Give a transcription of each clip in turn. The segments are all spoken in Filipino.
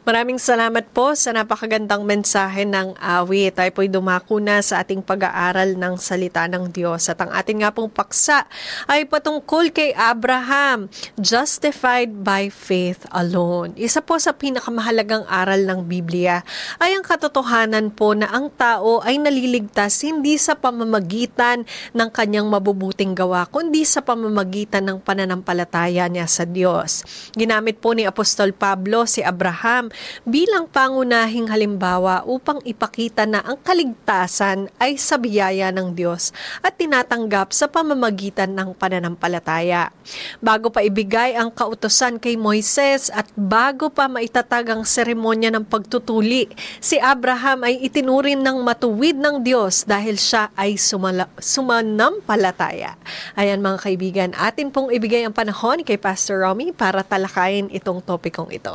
Maraming salamat po sa napakagandang mensahe ng awit. Tayo po'y dumako na sa ating pag-aaral ng salita ng Diyos. At ang ating nga pong paksa ay patungkol kay Abraham, justified by faith alone. Isa po sa pinakamahalagang aral ng Biblia ay ang katotohanan po na ang tao ay naliligtas hindi sa pamamagitan ng kanyang mabubuting gawa, kundi sa pamamagitan ng pananampalataya niya sa Diyos. Ginamit po ni Apostol Pablo si Abraham bilang pangunahing halimbawa upang ipakita na ang kaligtasan ay sa biyaya ng Diyos at tinatanggap sa pamamagitan ng pananampalataya. Bago pa ibigay ang kautusan kay Moises at bago pa maitatag ang seremonya ng pagtutuli, si Abraham ay itinurin ng matuwid ng Diyos dahil siya ay sumanampalataya. Ayan mga kaibigan, atin pong ibigay ang panahon kay Pastor Romy para talakayin itong topikong ito.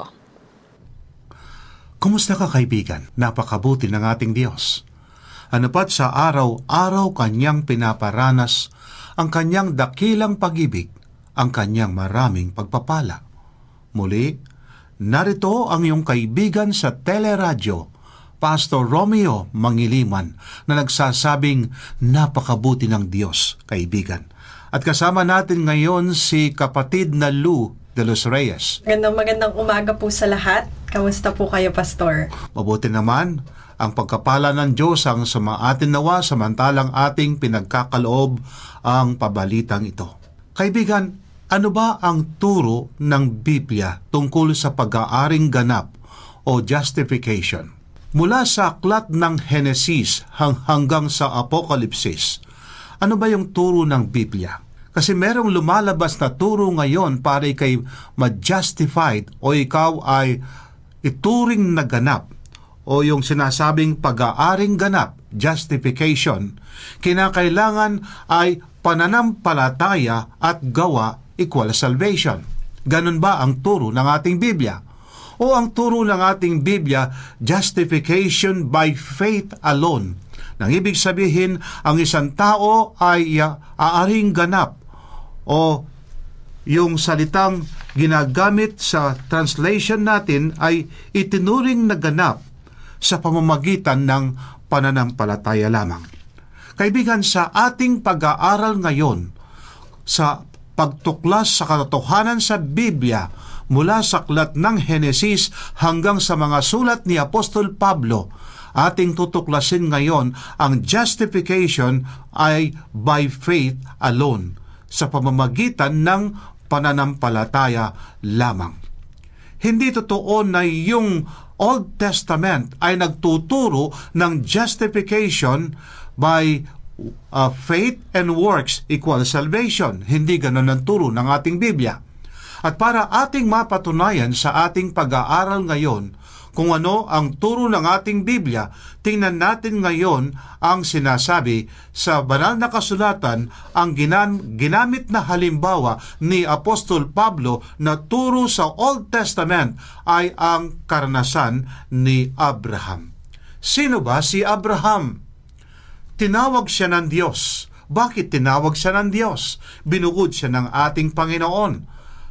Kumusta ka kaibigan? Napakabuti ng ating Diyos. Ano pat sa araw-araw kanyang pinaparanas ang kanyang dakilang pag-ibig, ang kanyang maraming pagpapala. Muli, narito ang iyong kaibigan sa teleradyo, Pastor Romeo Mangiliman, na nagsasabing napakabuti ng Diyos, kaibigan. At kasama natin ngayon si kapatid na Lou de los Reyes. Magandang umaga po sa lahat. Kamusta po kayo, Pastor? Mabuti naman. Ang pagkapala ng Diyos ang sumaatin nawa samantalang ating pinagkakaloob ang pabalitang ito. Kaibigan, ano ba ang turo ng Biblia tungkol sa pag-aaring ganap o justification? Mula sa aklat ng Henesis hanggang sa Apokalipsis, ano ba yung turo ng Biblia? Kasi merong lumalabas na turo ngayon para ikay ma-justified o ikaw ay ituring na ganap o yung sinasabing pag-aaring ganap, justification, kinakailangan ay pananampalataya at gawa equal salvation. Ganun ba ang turo ng ating Biblia? O ang turo ng ating Biblia, justification by faith alone. Nang ibig sabihin, ang isang tao ay aaring ganap o yung salitang ginagamit sa translation natin ay itinuring na ganap sa pamamagitan ng pananampalataya lamang. Kaibigan, sa ating pag-aaral ngayon, sa pagtuklas sa katotohanan sa Biblia, mula sa aklat ng Henesis hanggang sa mga sulat ni Apostol Pablo, ating tutuklasin ngayon ang justification ay by faith alone, sa pamamagitan ng pananampalataya lamang. Hindi totoo na yung Old Testament ay nagtuturo ng justification by faith and works equal salvation. Hindi ganun ang turo ng ating Biblia. At para ating mapatunayan sa ating pag-aaral ngayon kung ano ang turo ng ating Biblia, tingnan natin ngayon ang sinasabi sa banal na kasulatan, ang ginamit na halimbawa ni Apostol Pablo na turo sa Old Testament ay ang karanasan ni Abraham. Sino ba si Abraham? Tinawag siya ng Diyos. Bakit tinawag siya ng Diyos? Binugod siya ng ating Panginoon.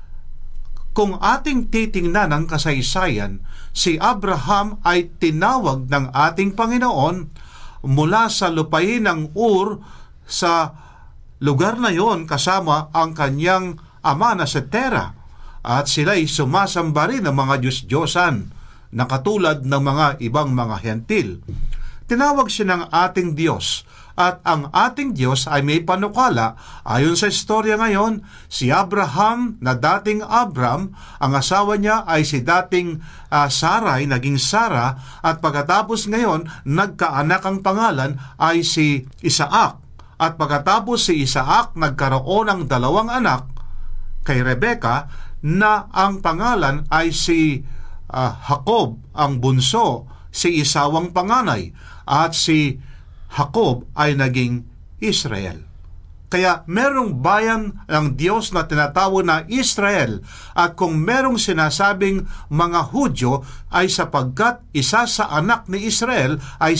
Kung ating titingnan ang kasaysayan, si Abraham ay tinawag ng ating Panginoon mula sa lupain ng Ur sa lugar na yon kasama ang kanyang ama na si Tera. At sila'y sumasamba rin ng mga Diyos-Diyosan na katulad ng mga ibang mga hentil. Tinawag siya ng ating Diyos. At ang ating Diyos ay may panukala. Ayon sa istorya ngayon, si Abraham na dating Abram, ang asawa niya ay si dating Sarai, naging Sara, at pagkatapos ngayon, nagkaanak ang pangalan ay si Isaac. At pagkatapos si Isaac, nagkaroon ng 2 anak kay Rebecca na ang pangalan ay si Jacob, ang bunso, si Esau ang panganay, at si Jacob ay naging Israel. Kaya merong bayan ng Diyos na tinatawag na Israel, at kung merong sinasabing mga Hudyo ay sapagkat isa sa anak ni Israel ay